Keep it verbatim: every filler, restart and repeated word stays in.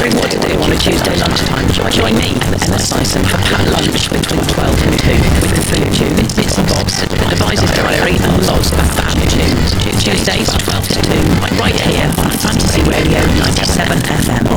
wondering what to do on a Tuesday lunchtime, join me, Emma Sison, for packed lunch between twelve and two with food tunes, bits and bobs, the devices diary and lots of fab tunes. Tuesdays twelve to two, right here on Fantasy Radio ninety-seven F M.